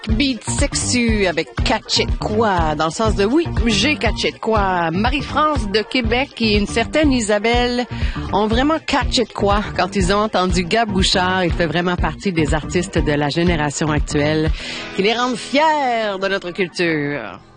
Beat sexu avec catché de quoi, dans le sens de oui, j'ai catché de quoi. Marie-France de Québec et une certaine Isabelle ont vraiment catché de quoi quand ils ont entendu Gab Bouchard. Il fait vraiment partie des artistes de la génération actuelle qui les rendent fiers de notre culture.